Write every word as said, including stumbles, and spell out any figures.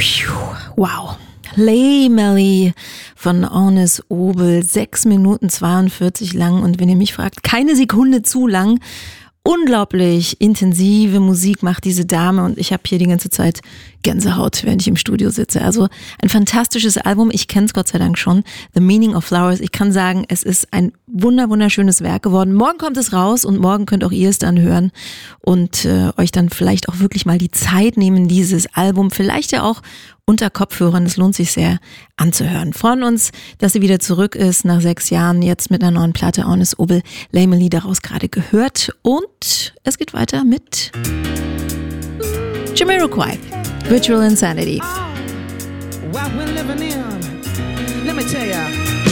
Wow. Lay Melly von Honest Obel, sechs Minuten zweiundvierzig lang und wenn ihr mich fragt, keine Sekunde zu lang. Unglaublich intensive Musik macht diese Dame und ich habe hier die ganze Zeit Gänsehaut, während ich im Studio sitze. Also ein fantastisches Album, ich kenne es Gott sei Dank schon, The Meaning of Flowers. Ich kann sagen, es ist ein wunder wunderschönes Werk geworden. Morgen kommt es raus und morgen könnt auch ihr es dann hören und äh, euch dann vielleicht auch wirklich mal die Zeit nehmen, dieses Album vielleicht ja auch unter Kopfhörern, es lohnt sich sehr anzuhören. Freuen uns, dass sie wieder zurück ist nach sechs Jahren, jetzt mit einer neuen Platte, Honest Obel, Lay Melly daraus gerade gehört und es geht weiter mit Jamiroquai, Virtual Insanity. Oh, what we're living in, let me tell ya.